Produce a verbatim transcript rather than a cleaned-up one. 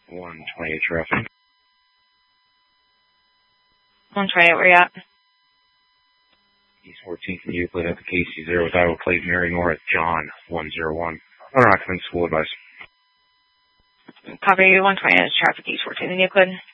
one twenty-eight traffic. one twenty-eight, where you at? East fourteenth and Euclid at the K C zero with Iowa Plate Mary Moore at John one oh one. Owner occupant school advice. Copy one twenty-eight traffic East fourteenth and Euclid.